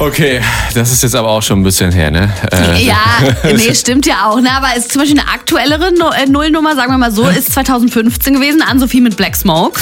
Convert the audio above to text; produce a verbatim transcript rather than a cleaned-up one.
Okay, das ist jetzt aber auch schon ein bisschen her, ne? Äh, Ja, nee, stimmt ja auch. Ne? Aber ist zum Beispiel eine aktuellere No- äh, Nullnummer, sagen wir mal so, ist zwanzig fünfzehn gewesen, Ann-Sophie mit Black Smoke.